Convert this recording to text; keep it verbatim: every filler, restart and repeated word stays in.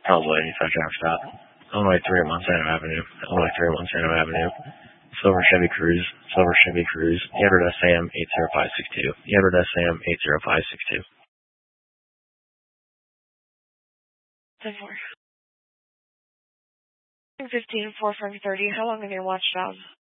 Probably eighty-five traffic stop. Illinois three at Monsanto Avenue. Illinois three at Monsanto Avenue. Silver Chevy Cruze. Silver Chevy Cruze. Edward S A M eight zero five six two. Edward S A M eight zero five six two. ten four. fifteen four five thirty. How long have you watched out?